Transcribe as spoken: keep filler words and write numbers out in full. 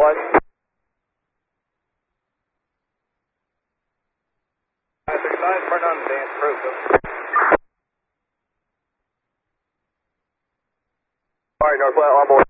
One. five thirty-five, turn on advanced approach. All right, Northwest, on board.